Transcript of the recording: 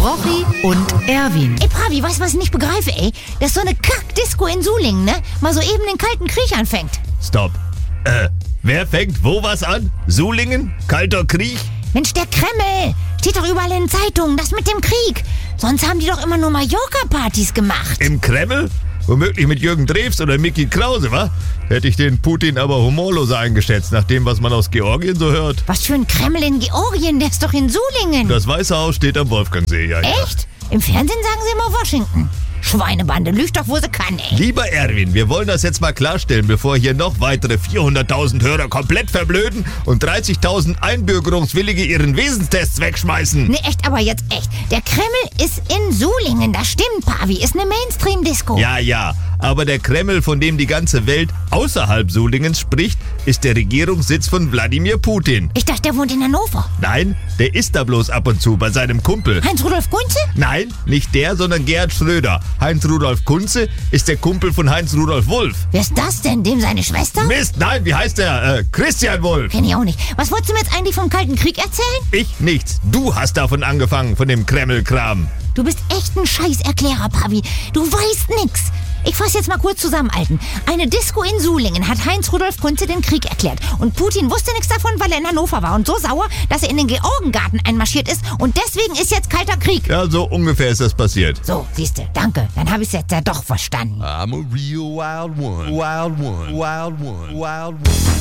Rochi und Erwin. Ey, Pavi, weißt du, was ich nicht begreife, ey? Dass so eine Kack-Disco in Sulingen, ne? Mal so eben den Kalten Krieg anfängt. Stopp. Wer fängt wo was an? Sulingen? Kalter Krieg? Mensch, der Kreml! Steht doch überall in den Zeitungen, das mit dem Krieg. Sonst haben die doch immer nur Mallorca-Partys gemacht. Im Kreml? Womöglich mit Jürgen Drews oder Micky Krause, wa? Hätte ich den Putin aber humorloser eingeschätzt, nach dem, was man aus Georgien so hört. Was für ein Kreml in Georgien, der ist doch in Sulingen. Das Weiße Haus steht am Wolfgangsee, ja. Echt? Im Fernsehen sagen sie immer Washington. Schweinebande, lügt doch, wo sie kann, ey. Lieber Erwin, wir wollen das jetzt mal klarstellen, bevor hier noch weitere 400.000 Hörer komplett verblöden und 30.000 Einbürgerungswillige ihren Wesenstests wegschmeißen. Ne, echt, aber jetzt echt. Der Kreml ist in Sulingen, das stimmt, Pavi. Ist eine Mainstream-Disco. Ja, aber der Kreml, von dem die ganze Welt außerhalb Sulingens spricht, ist der Regierungssitz von Wladimir Putin. Ich dachte, der wohnt in Hannover. Nein, der ist da bloß ab und zu bei seinem Kumpel. Heinz-Rudolf Kunze? Nein, nicht der, sondern Gerhard Schröder. Heinz-Rudolf Kunze ist der Kumpel von Heinz-Rudolf Wulff. Wer ist das denn? Dem seine Schwester? Mist, nein, wie heißt der? Christian Wulff. Kenn ich auch nicht. Was wolltest du mir jetzt eigentlich vom Kalten Krieg erzählen? Ich nichts. Du hast davon angefangen, von dem Kreml-Kram. Du bist echt ein Scheißerklärer, Pavi. Du weißt nix. Ich fass jetzt mal kurz zusammen, Alten. Eine Disco in Sulingen hat Heinz-Rudolf Kunze den Krieg erklärt. Und Putin wusste nichts davon, weil er in Hannover war und so sauer, dass er in den Georgengarten einmarschiert ist. Und deswegen ist jetzt Kalter Krieg. Ja, so ungefähr ist das passiert. So, siehste, danke. Dann habe ich's jetzt ja doch verstanden. I'm a real wild one. Wild one. Wild one. Wild one.